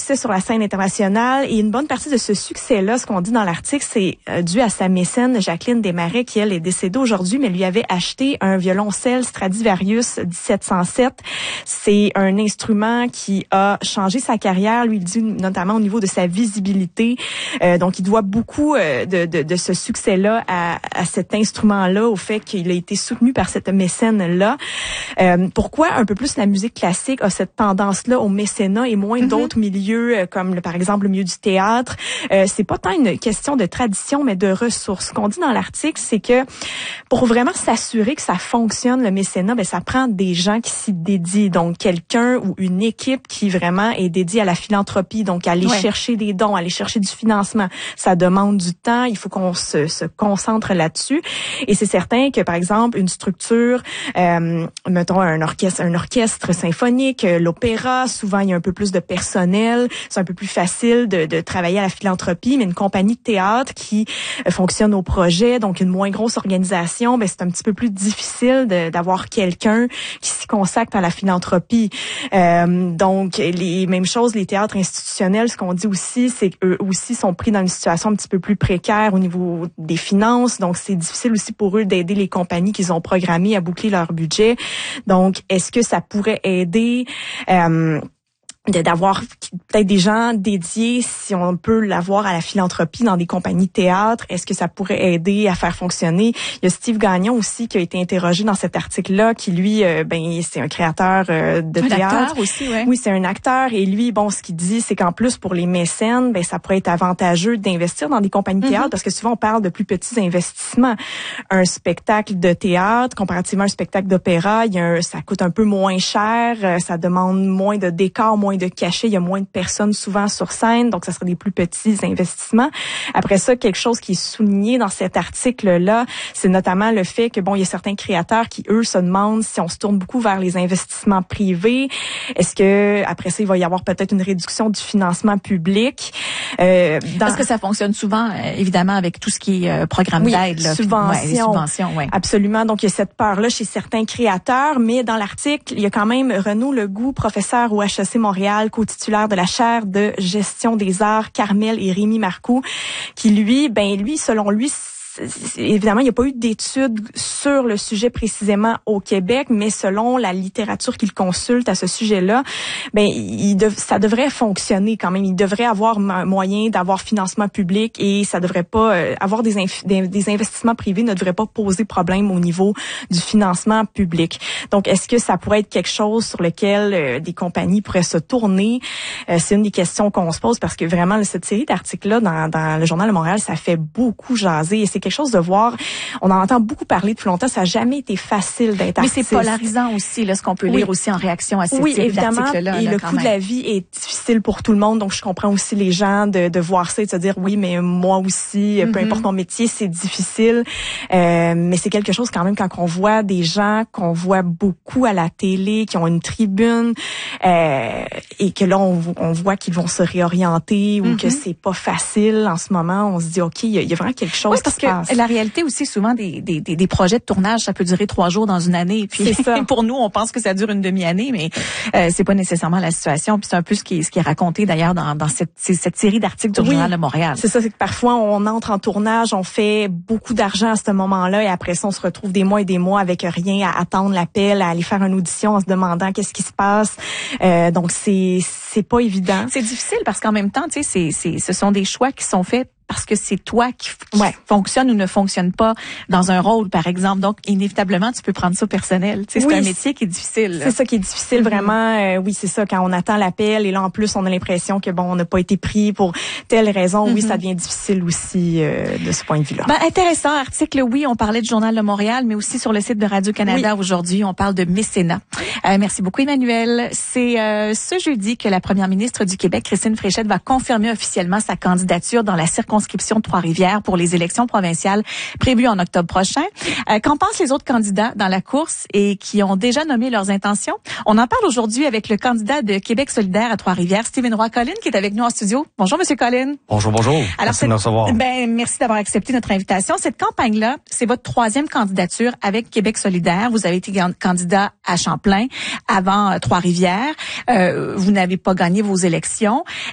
succès sur la scène internationale et une bonne partie de ce succès-là, ce qu'on dit dans l'article, c'est dû à sa mécène Jacqueline Desmarais qui, elle, est décédée aujourd'hui, mais lui avait acheté un violoncelle Stradivarius 1707. C'est un instrument qui a changé sa carrière, lui, il dit notamment au niveau de sa visibilité. Donc, il doit beaucoup de ce succès-là à cet instrument-là, au fait qu'il a été soutenu par cette mécène-là. Pourquoi un peu plus la musique classique a cette tendance-là au mécénat et moins d'autres milieux, comme par exemple le milieu du théâtre? C'est pas tant une question de tradition, mais de ressources. Ce qu'on dit dans l'article, c'est que pour vraiment s'assurer que ça fonctionne, le mécénat, ça prend des gens qui s'y dédient. Donc, quelqu'un ou une équipe qui vraiment est dédiée à la philanthropie, donc aller chercher des dons, aller chercher du financement. Ça demande du temps, il faut qu'on se concentre là-dessus. Et c'est certain que, par exemple, une structure, mettons un orchestre symphonique, l'opéra, souvent il y a un peu plus de personnel, c'est un peu plus facile de travailler à la philanthropie, mais une compagnie de théâtre qui fonctionne au projet, donc une moins grosse organisation, c'est un petit peu plus difficile d'avoir quelqu'un qui s'y consacre à la philanthropie. Donc les mêmes choses, les théâtres institutionnels, ce qu'on dit aussi, c'est qu'eux aussi sont pris dans une situation un petit peu plus précaire au niveau des finances, donc c'est difficile aussi pour eux d'aider les compagnies qu'ils ont programmées à boucler leur budget. Donc, est-ce que ça pourrait aider d'avoir peut-être des gens dédiés, si on peut l'avoir, à la philanthropie dans des compagnies de théâtre? Est-ce que ça pourrait aider à faire fonctionner? Il y a Steve Gagnon aussi qui a été interrogé dans cet article-là, qui lui, c'est un créateur de théâtre. Un acteur aussi, ouais. Oui, c'est un acteur. Et lui, ce qu'il dit, c'est qu'en plus, pour les mécènes, ça pourrait être avantageux d'investir dans des compagnies de théâtre, parce que souvent, on parle de plus petits investissements. Un spectacle de théâtre, comparativement à un spectacle d'opéra, ça coûte un peu moins cher, ça demande moins de décors, moins de cachet, il y a moins de personnes souvent sur scène, donc ça serait des plus petits investissements. Après ça, quelque chose qui est souligné dans cet article-là, c'est notamment le fait que, il y a certains créateurs qui, eux, se demandent si on se tourne beaucoup vers les investissements privés, est-ce que, après ça, il va y avoir peut-être une réduction du financement public? Parce que ça fonctionne souvent, évidemment, avec tout ce qui est programme d'aide. Les subventions. Ouais. Absolument. Donc, il y a cette peur-là chez certains créateurs, mais dans l'article, il y a quand même Renaud Legout, professeur au HEC Montréal, co-titulaire de la chaire de gestion des arts, Carmel et Rémi Marcoux, qui lui, selon lui, évidemment, il n'y a pas eu d'études sur le sujet précisément au Québec, mais selon la littérature qu'il consulte à ce sujet-là, ça devrait fonctionner quand même. Il devrait avoir moyen d'avoir financement public et ça devrait pas avoir des investissements privés ne devrait pas poser problème au niveau du financement public. Donc, est-ce que ça pourrait être quelque chose sur lequel des compagnies pourraient se tourner? C'est une des questions qu'on se pose parce que vraiment, cette série d'articles-là dans le Journal de Montréal, ça fait beaucoup jaser et c'est quelque chose de voir. On en entend beaucoup parler depuis longtemps. Ça n'a jamais été facile d'être artiste. Mais c'est polarisant aussi, là, ce qu'on peut lire aussi en réaction à ces types d'articles-là. Et le coût de la vie est difficile pour tout le monde. Donc, je comprends aussi les gens de voir ça et de se dire, oui, mais moi aussi, peu importe mon métier, c'est difficile. Mais c'est quelque chose quand même quand on voit des gens qu'on voit beaucoup à la télé, qui ont une tribune et que là, on voit qu'ils vont se réorienter ou que c'est pas facile en ce moment. On se dit, OK, il y a vraiment quelque chose qui se passe. La réalité aussi, souvent, des projets de tournage, ça peut durer 3 jours dans une année. Puis pour nous, on pense que ça dure une demi-année, mais c'est pas nécessairement la situation. Puis c'est un peu ce qui est raconté d'ailleurs dans cette série d'articles du Journal de Montréal. C'est ça, c'est que parfois on entre en tournage, on fait beaucoup d'argent à ce moment-là et après ça, on se retrouve des mois et des mois avec rien, à attendre l'appel, à aller faire une audition en se demandant qu'est-ce qui se passe. Donc c'est pas évident. C'est difficile parce qu'en même temps, tu sais, ce sont des choix qui sont faits parce que c'est toi qui fonctionne ou ne fonctionne pas dans un rôle, par exemple. Donc, inévitablement, tu peux prendre ça personnel. Tu sais, c'est un métier qui est difficile. C'est ça qui est difficile, vraiment. Oui, c'est ça. Quand on attend l'appel et là, en plus, on a l'impression que, on n'a pas été pris pour telle raison. Oui, ça devient difficile aussi de ce point de vue-là. Intéressant article. Oui, on parlait du Journal de Montréal, mais aussi sur le site de Radio-Canada aujourd'hui, on parle de mécénat. Merci beaucoup, Emmanuel. C'est ce jeudi que la première ministre du Québec, Christine Fréchette, va confirmer officiellement sa candidature dans la circonscription de Trois-Rivières pour les élections provinciales prévues en octobre prochain. Qu'en pensent les autres candidats dans la course et qui ont déjà nommé leurs intentions? On en parle aujourd'hui avec le candidat de Québec solidaire à Trois-Rivières, Stephen Roy-Collin, qui est avec nous en studio. Bonjour, Monsieur Collin. Bonjour. Alors, merci de nous recevoir. Merci d'avoir accepté notre invitation. Cette campagne-là, c'est votre 3e candidature avec Québec solidaire. Vous avez été candidat à Champlain avant Trois-Rivières. Vous n'avez pas gagné vos élections.